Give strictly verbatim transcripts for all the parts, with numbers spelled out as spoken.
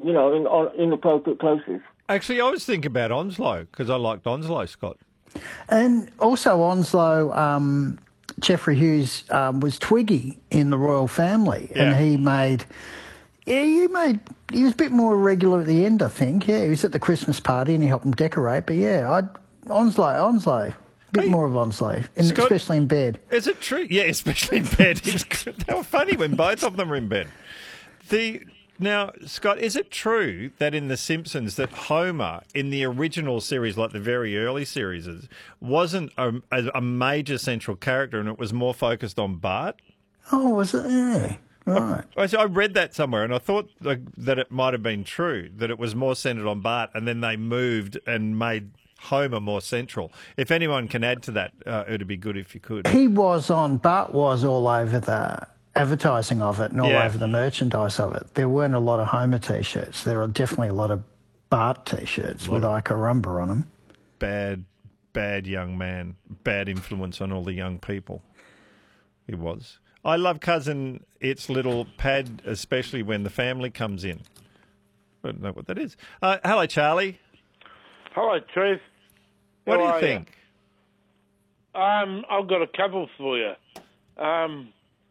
you know, in on inappropriate places. Actually, I was thinking about Onslow because I liked Onslow, Scott. And also Onslow, um, Jeffrey Hughes um, was Twiggy in the royal family, Yeah. and he made, yeah, he made, he was a bit more regular at the end, I think. Yeah, he was at the Christmas party and he helped them decorate. But yeah, I Onslow, Onslow, a bit Hey, more of Onslow, and Scott- especially in bed. Is it true? Yeah, especially in bed. It was, they were funny when both of them were in bed. The Now, Scott, is it true that in The Simpsons that Homer, in the original series, like the very early series, wasn't a, a, a major central character and it was more focused on Bart? Oh, was it? Yeah, right. I, I read that somewhere and I thought like, that it might have been true, that it was more centred on Bart and then they moved and made Homer more central. If anyone can add to that, uh, it would be good if you could. He was on, Bart was all over the advertising of it and all Yeah. over the merchandise of it. There weren't a lot of Homer T-shirts. There are definitely a lot of Bart T-shirts with Ike Rumba on them. Bad, bad young man. Bad influence on all the young people. He was. I love Cousin It's little pad, especially when the family comes in. I don't know what that is. Uh, hello, Charlie. Hello, Trev. What How do you are think? you? Um, I've got a couple for you. Um,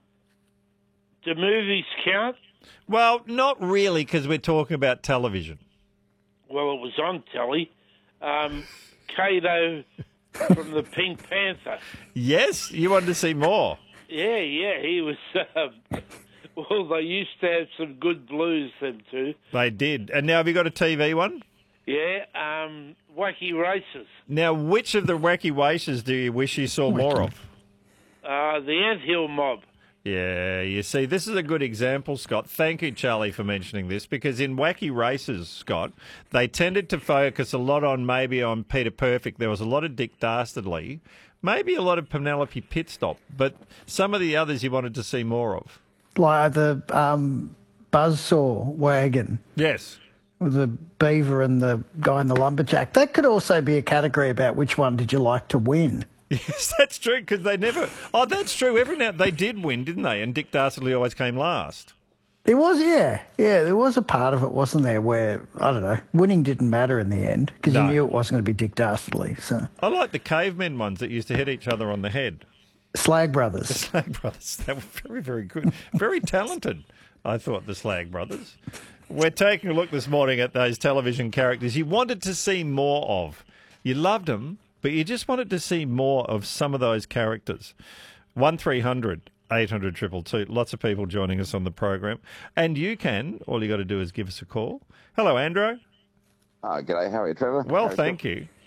do movies count? Well, not really, because we're talking about television. Well, it was on telly. Um, Kato from the Pink Panther. Yes, you wanted to see more. Yeah, yeah, he was. Um, well, they used to have some good blues, them two. They did. And now have you got a T V one? Yeah, um, Wacky Races. Now, which of the wacky races do you wish you saw more of? Uh, the Anthill Mob. Yeah, you see, this is a good example, Scott. Thank you, Charlie, for mentioning this, because in Wacky Races, Scott, they tended to focus a lot on maybe on Peter Perfect. There was a lot of Dick Dastardly, maybe a lot of Penelope Pitstop, but some of the others you wanted to see more of. Like the um, buzzsaw wagon Yes. with the beaver and the guy in the lumberjack. That could also be a category about which one did you like to win. Yes, that's true, because they never... Oh, that's true. Every now they did win, didn't they? And Dick Dastardly always came last. There was, yeah. Yeah, there was a part of it, wasn't there, where, I don't know, winning didn't matter in the end because No. you knew it wasn't going to be Dick Dastardly. So, I like the cavemen ones that used to hit each other on the head. Slag Brothers. Slag Brothers. They were very, very good. Very talented, I thought, the Slag Brothers. We're taking a look this morning at those television characters you wanted to see more of. You loved them, but you just wanted to see more of some of those characters. one three hundred eight hundred two two two. Lots of people joining us on the program. And you can. All you got to do is give us a call. Hello, Andrew. Oh, g'day. How are you, Trevor? Well, How thank you. you.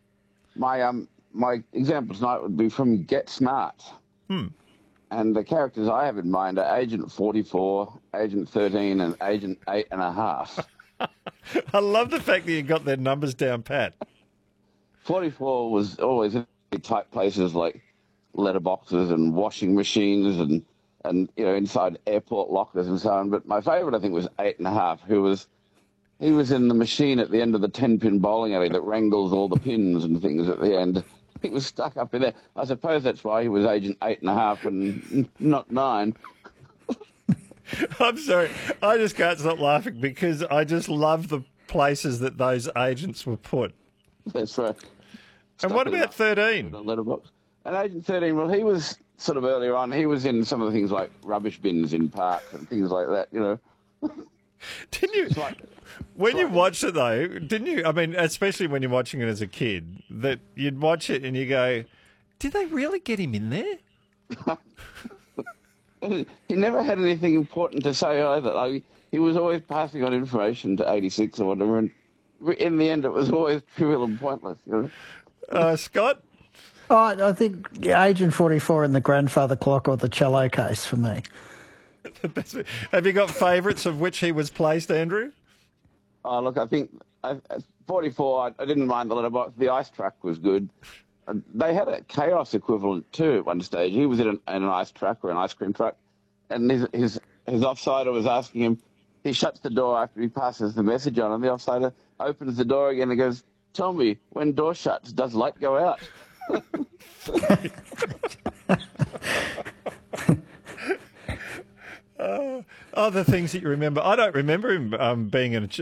My um, my example tonight would be from Get Smart. Hmm. And the characters I have in mind are Agent forty-four, Agent thirteen, and Agent eight and a half. I love the fact that you got their numbers down pat. forty-four was always in tight places like letterboxes and washing machines and, and you know, inside airport lockers and so on. But my favourite, I think, was eight and a half, who was, he was in the machine at the end of the ten-pin bowling alley that wrangles all the pins and things at the end. He was stuck up in there. I suppose that's why he was Agent eight and a half and not nine. I'm sorry. I just can't stop laughing because I just love the places that those agents were put. That's right. And what about thirteen? The letterbox. And Agent thirteen, well, he was sort of earlier on. He was in some of the things like rubbish bins in parks and things like that, you know. Didn't you? Like, When you watched it, though, didn't you? I mean, especially when you're watching it as a kid, that you'd watch it and you go, did they really get him in there? he never had anything important to say either. Like, he was always passing on information to eighty-six or whatever, and in the end, it was always trivial and pointless, you know. Uh, Scott? Oh, I think yeah, Agent forty-four and the grandfather clock or the cello case for me. The best bit. Have you got favourites of which he was placed, Andrew? Oh, look, I think I, forty-four, I, I didn't mind the letterbox. The ice truck was good. Uh, they had a chaos equivalent too at one stage. He was in an, in an ice truck or an ice cream truck, and his his, his offsider was asking him. He shuts the door after he passes the message on, and the offsider opens the door again and goes, "Tell me, when door shuts, does light go out?" uh, other things that you remember. I don't remember him um, being in a,